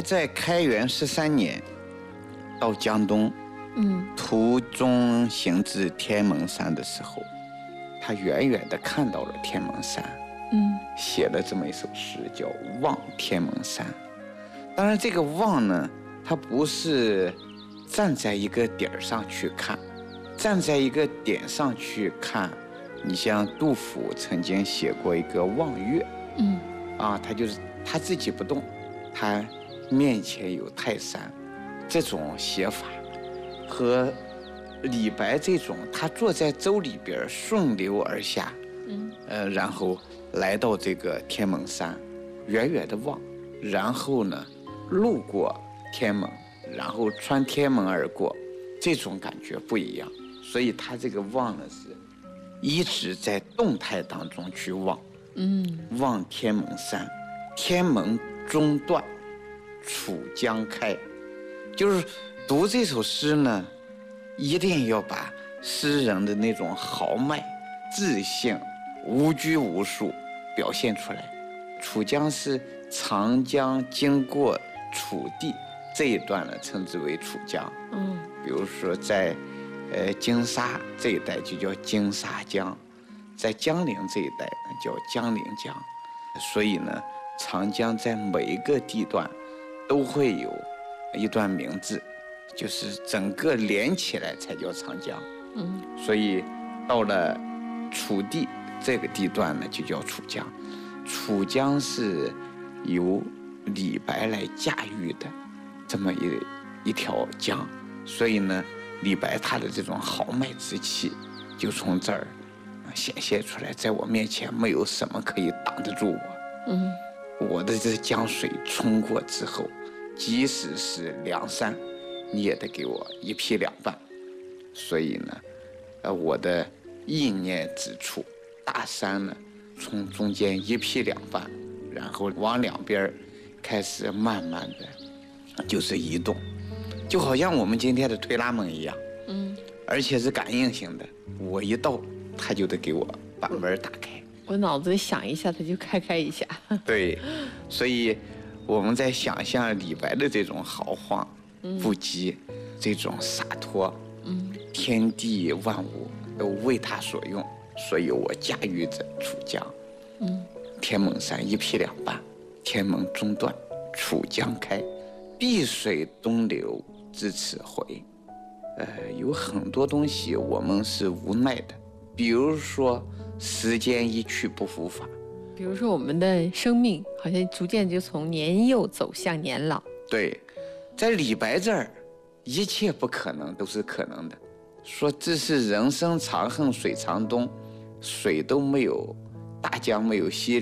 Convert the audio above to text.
白在开元13年到江东，途中行至天门山的时候，他远远地看到了天门山，写了这么一首诗，叫《望天门山》。当然，这个望呢，它不是站在一个点上去看，站在一个点上去看。你像杜甫曾经写过一个望岳，他就是他自己不动，他面前有泰山，这种写法和李白这种他坐在舟里边顺流而下，然后来到这个天门山，远远的望，然后呢路过天门，然后穿天门而过，这种感觉不一样。所以他这个望呢是一直在动态当中去望，望天门山，天门中断，楚江开。就是读这首诗呢，一定要把诗人的那种豪迈、自信、无拘无束表现出来。楚江是长江经过楚地这一段呢，称之为楚江。比如说在金沙这一带就叫金沙江，在江陵这一带呢叫江陵江。所以呢，长江在每一个地段都会有一段名字，就是整个连起来才叫长江。所以到了楚地这个地段呢，就叫楚江。楚江是由李白来驾驭的这么一条江，所以呢，李白他的这种豪迈之气就从这儿显现出来，在我面前没有什么可以挡得住我。我的这江水冲过之后，即使是梁山，你也得给我一劈两半。所以呢，我的意念之处，大山呢从中间一劈两半，然后往两边开始慢慢的就是移动，就好像我们今天的推拉门一样，而且是感应型的，我一到它就得给我把门打开。 我脑子里想一下，它就开一下。 对，所以我们在想象李白的这种豪放不羁，这种洒脱，天地万物都为他所用，所以我驾驭着楚江，天门山一劈两半，天门中断，楚江开，碧水东流至此回。有很多东西我们是无奈的，比如说时间一去不复返， 比如说我们的生命好像逐渐就从年幼走向年老。 对，在李白这儿，一切不可能都是可能的。说这是人生长恨水长东，水都没有，大江没有西